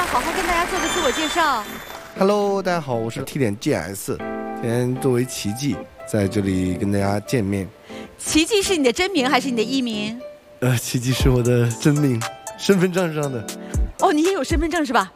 好好跟大家做个自我介绍。 Hello， 大家好，我是 T 点 GS， 今天作为奇迹在这里跟大家见面。 奇迹是你的真名还是你的艺名？ 奇迹是我的真名，身份证上的。 哦，你也有身份证是吧？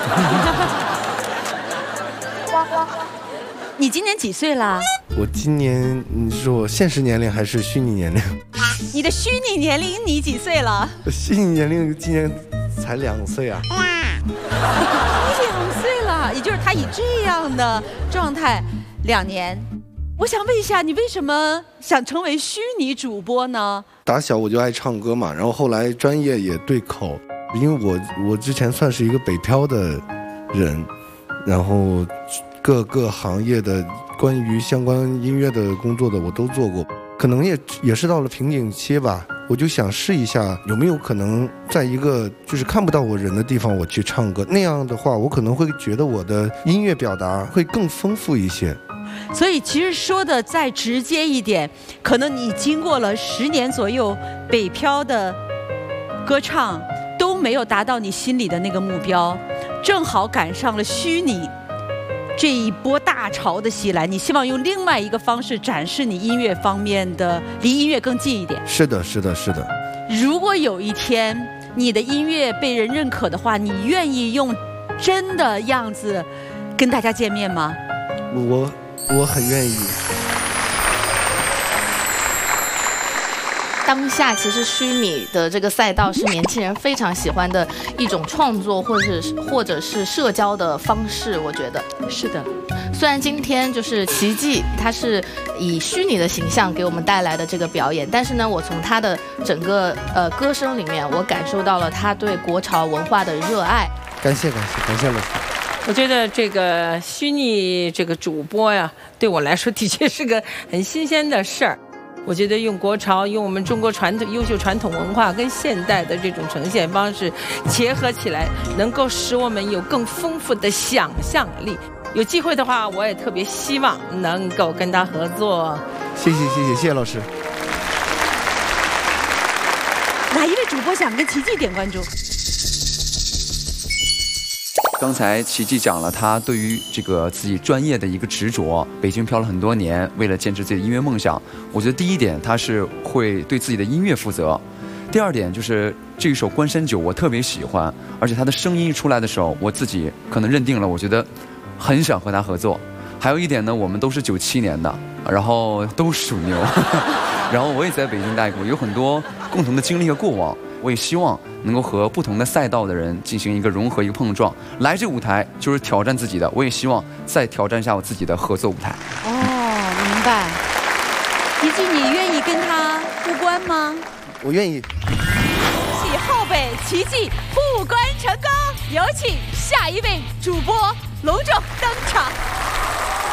你今年几岁了？ 我今年，你是我现实年龄还是虚拟年龄？ 你的虚拟年龄你几岁了？ 虚拟年龄今年才2岁啊。 你2岁了，也就是他以这样的状态2年。我想问一下，你为什么想成为虚拟主播呢？ 打小我就爱唱歌嘛，然后后来专业也对口，因为我之前算是一个北漂的人，然后各个行业的关于相关音乐的工作的我都做过，可能也是到了瓶颈期吧，我就想试一下有没有可能在一个就是看不到我人的地方我去唱歌，那样的话我可能会觉得我的音乐表达会更丰富一些。 所以其实说的再直接一点，可能你经过了10年左右北漂的歌唱都没有达到你心里的那个目标，正好赶上了虚拟这一波大潮的袭来，你希望用另外一个方式展示你音乐方面的，离音乐更近一点。 是的，是的，是的。如果有一天你的音乐被人认可的话，你愿意用真的样子跟大家见面吗？ 我很愿意。 当下其实虚拟的这个赛道是年轻人非常喜欢的一种创作或者是社交的方式，我觉得是的。 虽然今天就是奇迹，他是以虚拟的形象给我们带来的这个表演，但是呢，我从他的整个歌声里面，我感受到了他对国潮文化的热爱。 感谢老师。 我觉得这个虚拟这个主播呀，对我来说的确是个很新鲜的事儿。我觉得用国潮，用我们中国优秀传统文化跟现代的这种呈现方式结合起来，能够使我们有更丰富的想象力。有机会的话，我也特别希望能够跟他合作。 谢谢老师。 哪一位主播想跟奇迹点关注？ 刚才奇迹讲了他对于这个自己专业的一个执着，北京漂了很多年，为了坚持自己的音乐梦想。我觉得第一点他是会对自己的音乐负责，第二点就是这一首《关山酒》我特别喜欢，而且他的声音一出来的时候，我自己可能认定了，我觉得很想和他合作。还有一点呢，我们都是97年的，然后都属牛，然后我也在北京待过，有很多共同的经历和过往。我也希望能够和不同的赛道的人进行一个融合，一个碰撞。来这舞台就是挑战自己的，我也希望再挑战一下我自己的合作舞台。 明白。奇迹，你愿意跟他互关吗？ 我愿意。 恭喜后辈奇迹互关成功，有请下一位主播隆重登场。